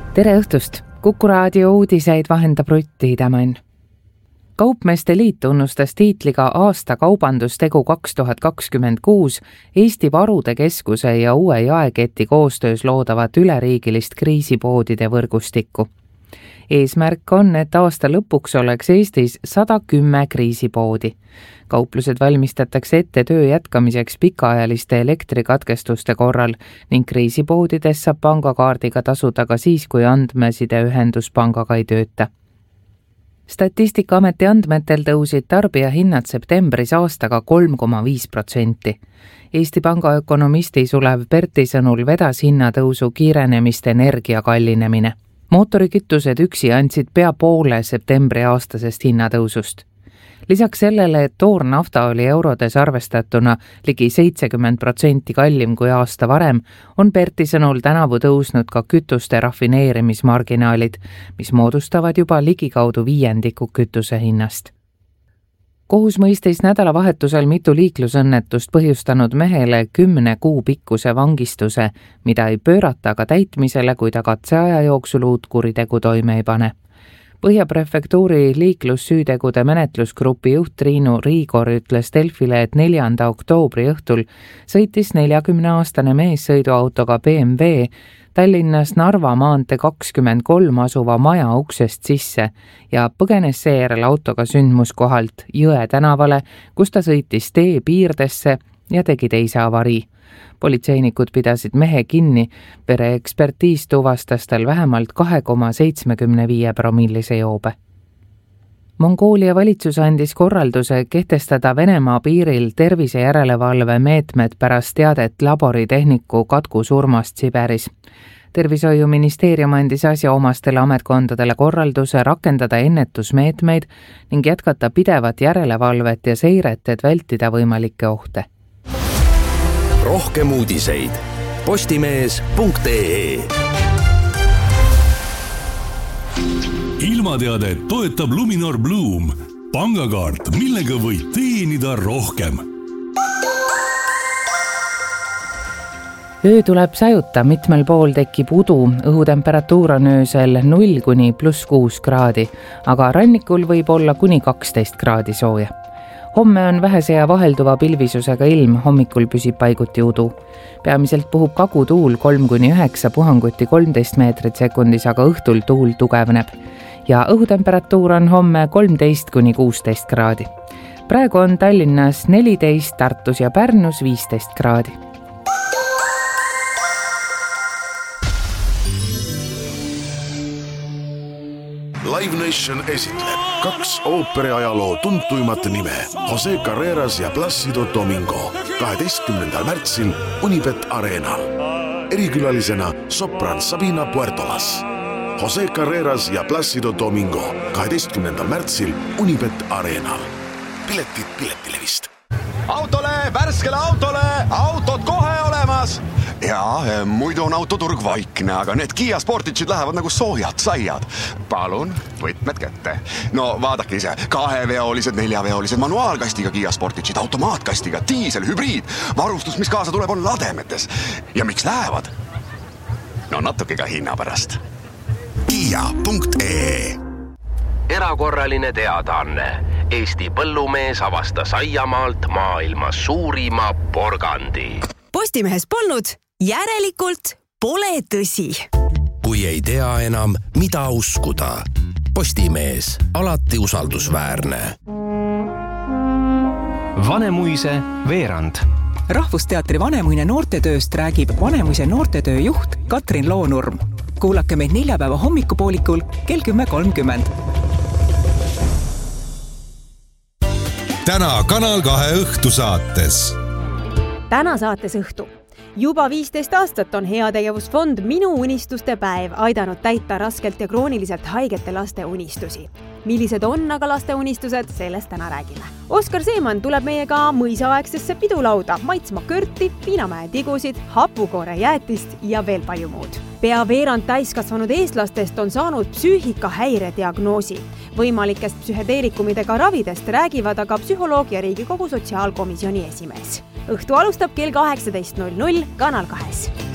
Tere õhtust! Kuku raadio uudiseid vahendab Rutt Tiidemann. Kaupmeeste liit tunnustas tiitliga aasta kaubandustegu 2026 Eesti Varude Keskuse ja uue jaeketi koostöös loodavat üleriigilist kriisipoodide võrgustikku. Eesmärk on, et aasta lõpuks oleks Eestis 110 kriisipoodi. Kauplused valmistatakse ette töö jätkamiseks pikaajaliste elektrikatkestuste korral ning kriisipoodides saab pangakaardiga tasuda ka siis, kui andmesideühendus pangaga ei tööta. Statistikaameti andmetel tõusid tarbijahinnad septembris aastaga 3,5%. Eesti Panga ökonomisti Sulev Perti sõnul vedas hinnatõusu kiirenemist energia kallinemine. Mootorikütused üksi andsid pea poole septembri aastasest hinnatõusust. Lisaks sellele, et toornafta oli eurodes arvestatuna ligi 70% kallim kui aasta varem, on Perti sõnul tänavu tõusnud ka kütuste rafineerimismarginaalid, mis moodustavad juba ligikaudu 5% kütuse hinnast. Kohus mõistis nädalavahetusel mitu liiklusõnnetust põhjustanud mehele 10 kuu pikkuse vangistuse, mida ei pöörata ka täitmisele, kui ta katseaja jooksul uut kuritegu toime ei pane. Põhjaprefektuuri liiklussüütegude menetlusgrupi juht Triinu Riigor ütles Delfile, et 4. oktoobri õhtul sõitis 40-aastane mees sõiduautoga BMW Tallinnas Narva maantee 23 asuva maja uksest sisse ja põgenes seejärel autoga sündmuskohalt Jõe tänavale, kus ta sõitis tee piirdesse ja tegi teise avarii. Politseinikud pidasid mehe kinni, pereekspertiis tuvastas tal vähemalt 2,75 promillise joobe. Mongoolia valitsus andis korralduse kehtestada Venemaa piiril tervisejärelevalve meetmed pärast teadet laboritehniku Katku surmast Siberis. Tervishoiuministeerium andis asjaomastele ametkondadele korralduse rakendada ennetusmeetmeid ning jätkata pidevat järelevalvet ja seiret, et vältida võimalikke ohte. Rohkem uudiseid postimees.ee. Ilmateadet toetab Luminor Bloom, pangakaart, millega võid teenida rohkem. Öö tuleb sajuta, mitmel pool tekib udu, õhutemperatuur on öösel 0 kuni +6 kraadi, aga rannikul võib olla kuni 12 kraadi sooja. Homme on vähese ja vahelduva pilvisusega ilm, hommikul püsib paiguti udu. Peamiselt puhub kagutuul 3-9 puhanguti 13 meetrit sekundis, aga õhtul tuul tugevneb. Ja õhutemperatuur on homme 13-16 kraadi. Praegu on Tallinnas 14, Tartus ja Pärnus 15 kraadi. Live Nation esitleb 2 ooperiajaloo tuntuimat nime Jose Carreras ja Plácido Domingo 12. märtsil Unibet Arenal. Erikülalisena sopran Sabina Puertolas. Jose Carreras ja Plácido Domingo 12. märtsil Unibet Arenal. Piletid Piletilevist. Autole, värskele autole, autod kohe olemas. Ja, muidu on autoturg vaikne, aga need Kia Sportage'id lähevad nagu soojad saiad. Palun, võtmed kätte. No vaadake ise, 2-veolised, 4-veolised, manuaalkastiga Kia Sportage'id, automaatkastiga, diisel, hübriid. Varustus, mis kaasa tuleb, on lademetes. Ja miks lähevad? No natuke ka hinna pärast. Kia.ee. Erakorraline teadaanne. Eesti põllumees avastas Aiamaalt maailma suurima porgandi. Postimehes polnud, järelikult pole tõsi. Kui ei tea enam, mida uskuda. Postimees, alati usaldusväärne. Vanemuise veerand. Rahvusteatri Vanemuine noortetööst räägib Vanemuise noortetöö juht Katrin Loonurm. Kuulake meid neljapäeva hommikupoolikul kell 10.30. Täna Kanal 2 õhtusaates. Täna saates õhtu. Juba 15 aastat on heategevusfond Minu unistuste päev aidanud täita raskelt ja krooniliselt haigete laste unistusi. Millised on aga laste unistused, sellest täna räägime. Oskar Seeman tuleb meiega mõisaaegsesse pidulauda maitsma kõrti, Piinamäe tigusid, hapukoore jäätist ja veel palju muud. Pea veerand täiskasvanud eestlastest on saanud psüühikahäire diagnoosi. Võimalikest psühhedeerikumidega ravidest räägivad aga psühholoog ja Riigikogu sotsiaalkomisjoni esimees. Õhtu alustab kell 18.00 Kanal 2.